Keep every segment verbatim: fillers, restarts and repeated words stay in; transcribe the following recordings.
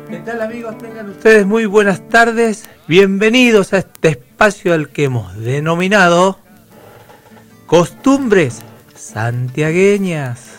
¿Qué tal, amigos? Tengan ustedes muy buenas tardes. Bienvenidos a este espacio al que hemos denominado Costumbres Santiagueñas.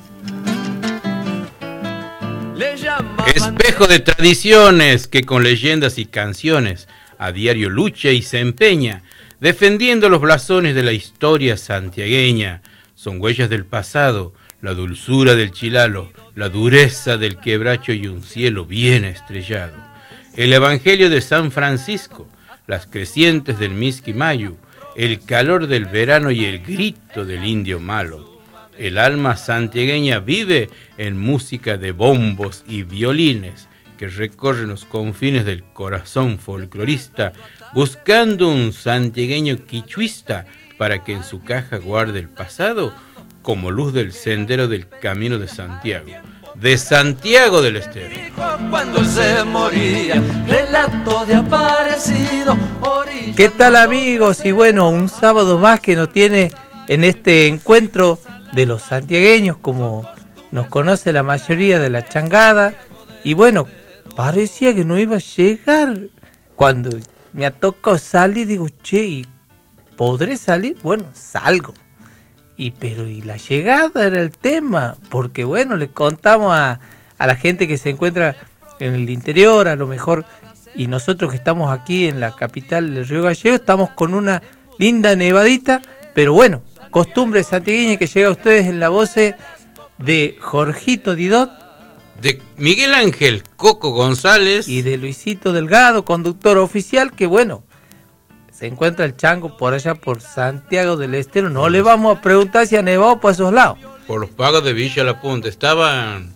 Espejo de tradiciones que con leyendas y canciones a diario lucha y se empeña, defendiendo los blasones de la historia santiagueña. Son huellas del pasado, la dulzura del chilalo, la dureza del quebracho y un cielo bien estrellado. El Evangelio de San Francisco, las crecientes del Misquimayu, el calor del verano y el grito del indio malo. El alma santiagueña vive en música de bombos y violines que recorren los confines del corazón folclorista, buscando un santiagueño quichuista para que en su caja guarde el pasado como luz del sendero del Camino de Santiago, de Santiago del Estero. Cuando se moría, relato de aparecido. ¿Qué tal, amigos? Y bueno, un sábado más que nos tiene en este encuentro de los santiagueños, como nos conoce la mayoría de la changada. Y bueno, parecía que no iba a llegar. Cuando me ha tocado salir, digo, che, ¿y podré salir? Bueno, salgo. Y pero y la llegada era el tema, porque bueno, le contamos a, a la gente que se encuentra en el interior, a lo mejor, y nosotros que estamos aquí en la capital del Río Gallegos, estamos con una linda nevadita, pero bueno, costumbre santiagueña que llega a ustedes en la voz de Jorgito Didot, de Miguel Ángel Coco González y de Luisito Delgado, conductor oficial, que bueno, se encuentra el chango por allá por Santiago del Estero. No le vamos a preguntar si ha nevado por esos lados. Por los pagos de Villa La Punta. Estaban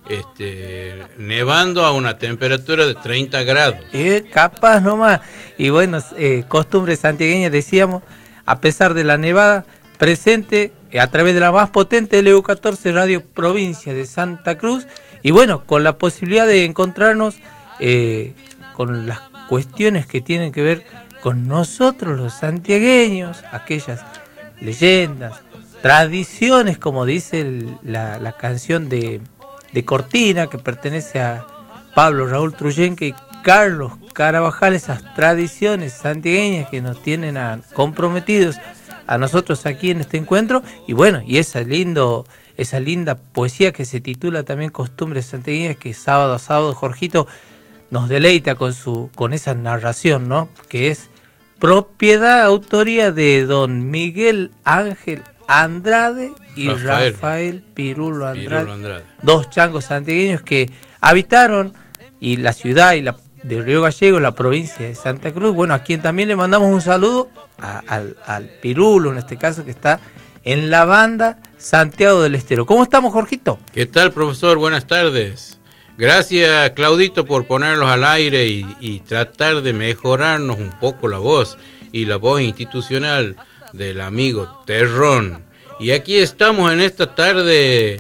este, nevando a una temperatura de treinta grados. Eh, capaz nomás. Y bueno, eh, costumbre santiagueña, decíamos, a pesar de la nevada, presente eh, a través de la más potente L U catorce Radio Provincia de Santa Cruz. Y bueno, con la posibilidad de encontrarnos eh, con las cuestiones que tienen que ver con nosotros los santiagueños, aquellas leyendas, tradiciones, como dice el, la, la canción de, de Cortina, que pertenece a Pablo Raúl Truyenque y Carlos Carabajal, esas tradiciones santiagueñas que nos tienen a, comprometidos a nosotros aquí en este encuentro. Y bueno, y esa, lindo, esa linda poesía que se titula también Costumbres Santiagueñas, que sábado a sábado Jorgito nos deleita con, su, con esa narración, ¿no? Que es propiedad, autoría de don Miguel Ángel Andrade y Rafael, Rafael Pirulo, Andrade, Pirulo Andrade, dos changos santiagueños que habitaron y la ciudad y la de Río Gallegos, la provincia de Santa Cruz. Bueno, a quien también le mandamos un saludo a, al, al Pirulo, en este caso, que está en la banda Santiago del Estero. ¿Cómo estamos, Jorgito? ¿Qué tal, profesor? Buenas tardes. Gracias, Claudito, por ponerlos al aire y, y tratar de mejorarnos un poco la voz y la voz institucional del amigo Terrón. Y aquí estamos en esta tarde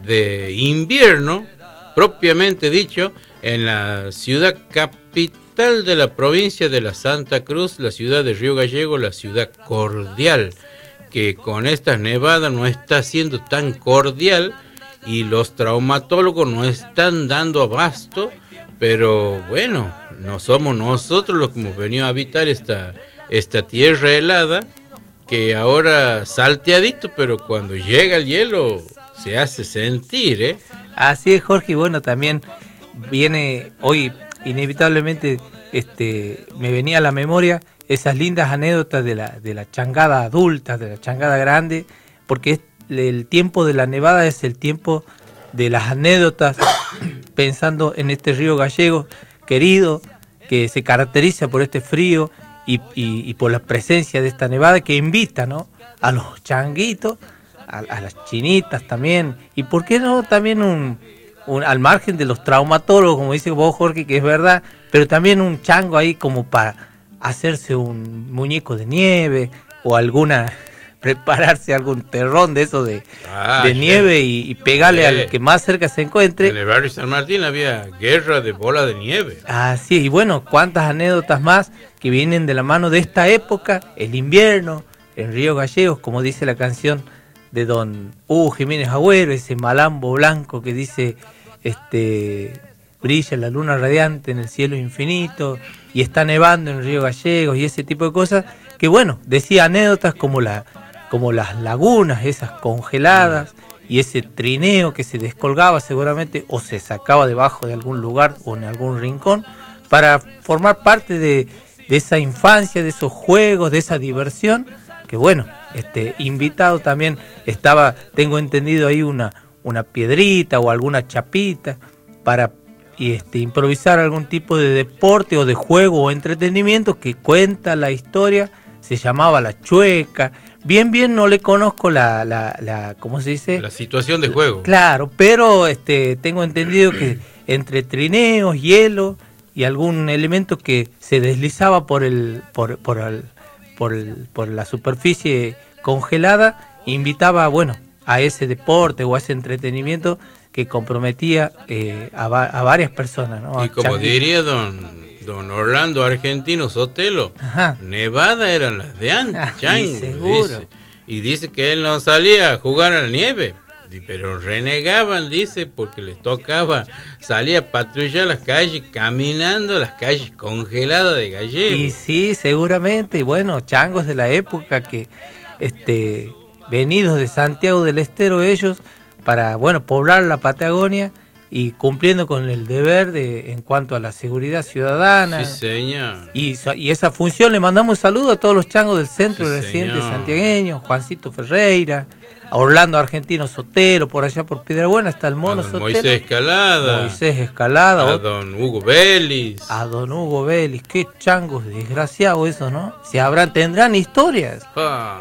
de invierno, propiamente dicho, en la ciudad capital de la provincia de la Santa Cruz, la ciudad de Río Gallegos, la ciudad cordial, que con estas nevadas no está siendo tan cordial. Y los traumatólogos no están dando abasto, pero bueno, no somos nosotros los que hemos venido a habitar esta, esta tierra helada, que ahora salteadito, pero cuando llega el hielo se hace sentir, ¿eh? Así es, Jorge, y bueno, también viene hoy, inevitablemente, este, me venía a la memoria esas lindas anécdotas de la, de la changada adulta, de la changada grande, porque es el tiempo de la nevada es el tiempo de las anécdotas, pensando en este Río Gallego querido, que se caracteriza por este frío y, y, y por la presencia de esta nevada que invita, ¿no?, a los changuitos, a, a las chinitas también, y por qué no también un, un al margen de los traumatólogos, como dice vos, Jorge, que es verdad, pero también un chango ahí como para hacerse un muñeco de nieve o alguna... prepararse algún terrón de eso de, ah, de nieve y, y pegarle sí. al que más cerca se encuentre. En el barrio San Martín había guerra de bola de nieve. Así, y bueno, cuántas anécdotas más que vienen de la mano de esta época, el invierno, en Río Gallegos, como dice la canción de don Hugo Jiménez Agüero, ese malambo blanco que dice, este brilla la luna radiante en el cielo infinito y está nevando en el río Gallegos y ese tipo de cosas, que bueno, decía anécdotas como, la, como las lagunas esas congeladas y ese trineo que se descolgaba seguramente o se sacaba debajo de algún lugar o en algún rincón para formar parte de, de esa infancia, de esos juegos, de esa diversión, que bueno, este invitado también estaba, tengo entendido ahí una, una piedrita o alguna chapita para y este, improvisar algún tipo de deporte o de juego o entretenimiento que cuenta la historia, se llamaba La Chueca. Bien, bien, no le conozco la, la, la ¿cómo se dice? La situación de juego. Claro, pero este, tengo entendido que entre trineos, hielo y algún elemento que se deslizaba por el, por, por el, por el, por la superficie congelada, invitaba, bueno, a ese deporte o a ese entretenimiento que comprometía eh, a, va, a varias personas, ¿no? Y como Changuito. Diría don, don Orlando Argentino Sotelo, ajá, Nevada eran las de antes, ah, chango, seguro. Dice. Y dice que él no salía a jugar a la nieve, pero renegaban, dice, porque les tocaba salir a patrullar las calles, caminando las calles congeladas de Gallegos. Y sí, seguramente, y bueno, changos de la época que, este, venidos de Santiago del Estero ellos, para, bueno, poblar la Patagonia y cumpliendo con el deber de en cuanto a la seguridad ciudadana. Sí, señor. Y, y esa función le mandamos un saludo a todos los changos del centro, sí, residentes santiagueños, Juancito Ferreira, a Orlando Argentino Sotelo, por allá por Piedrabuena está el mono Sotelo. Moisés Escalada. Moisés Escalada. A don Hugo Vélez. A don Hugo Vélez. Qué changos desgraciados eso, ¿no? Si habrán, tendrán historias. Ah.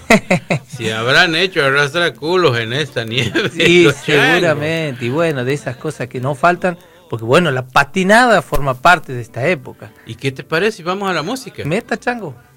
Si habrán hecho arrastrar culos en esta nieve. Sí, seguramente. Y bueno, de esas cosas que no faltan, porque bueno, la patinada forma parte de esta época. ¿Y qué te parece si vamos a la música? Meta, chango.